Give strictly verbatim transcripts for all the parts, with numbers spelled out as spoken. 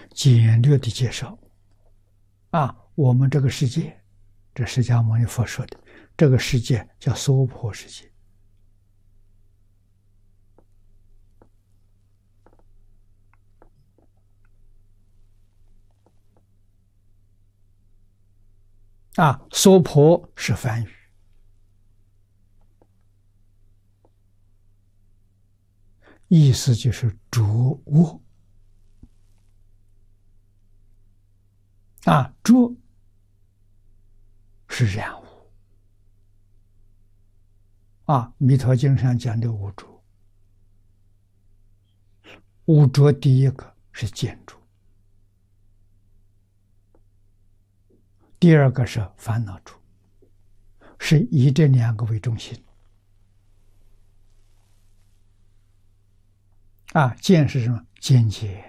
简略的介绍。啊，我们这个世界，这释迦牟尼佛说的，这个世界叫娑婆世界。啊，娑婆是梵语，意思就是浊恶。啊，浊是染污。啊，《弥陀经》上讲的五浊，五浊第一个是见浊，第二个是烦恼浊，是以这两个为中心。啊，见是什么？见解，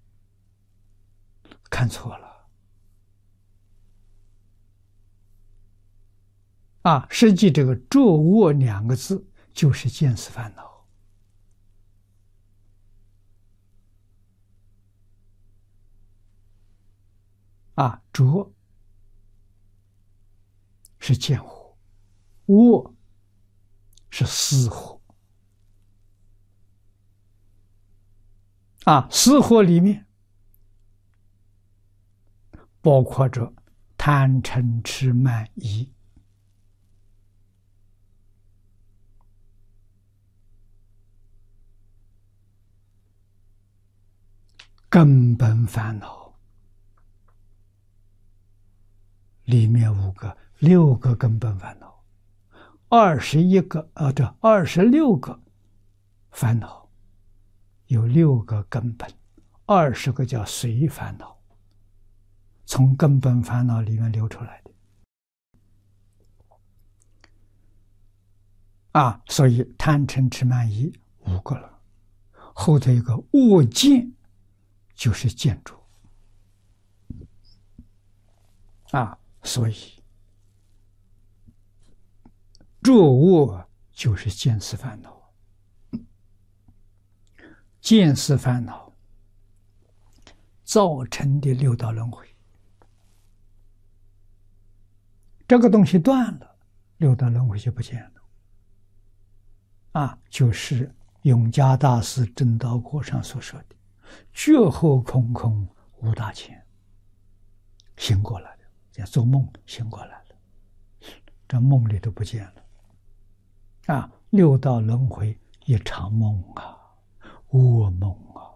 看错了。啊，实际这个浊恶两个字就是见思烦恼。啊，浊是见惑，恶是思惑。啊，思惑里面包括着贪嗔痴慢疑。根本烦恼里面五个、六个根本烦恼，二十一个啊，这二十六个烦恼，有六个根本，二十个叫随烦恼，从根本烦恼里面流出来的。啊，所以贪嗔痴慢疑五个了，后头一个恶见。就是见浊。啊，所以浊恶就是见思烦恼，见思烦恼造成的六道轮回。这个东西断了，六道轮回就不见了。啊，就是永嘉大师真道果上所说的觉后空空无大千，醒过来了，像做梦醒过来了，这梦里都不见了。啊，六道轮回一场梦啊，噩梦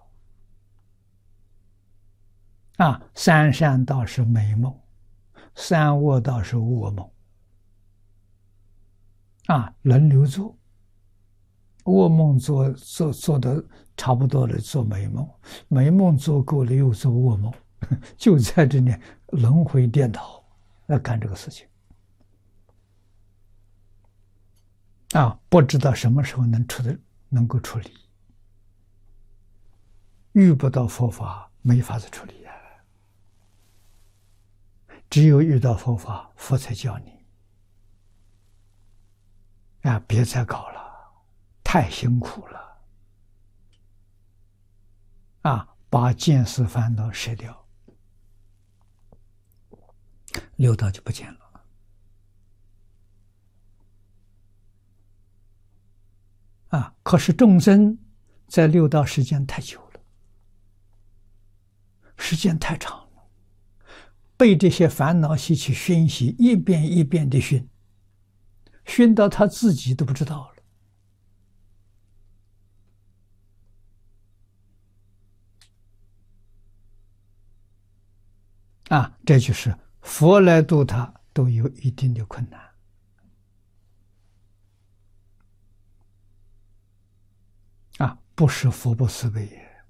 啊！啊，三善道是美梦，三恶道是噩梦。啊，轮流做。噩梦做做做的差不多了，做美梦，美梦做够了又做噩梦，就在这里轮回颠倒来干这个事情。啊，不知道什么时候能出的能够处理，遇不到佛法没法子处理啊。只有遇到佛法，佛才教你啊，别再搞了。太辛苦了啊！把见思烦恼舍掉，六道就不见了啊！可是众生在六道时间太久了，时间太长了，被这些烦恼习气熏习，一遍一遍的熏，熏到他自己都不知道了。啊，这就是佛来度他都有一定的困难。啊，不是佛不慈悲也，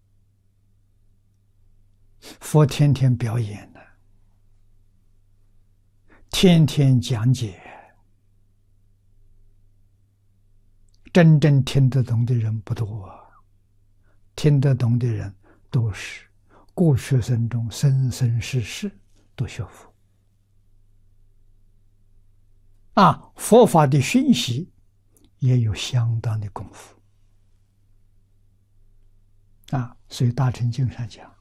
佛天天表演的，天天讲解，真正听得懂的人不多，听得懂的人都是过去生中生生世世都学佛。啊，佛法的熏习也有相当的功夫。啊，所以大乘经上讲，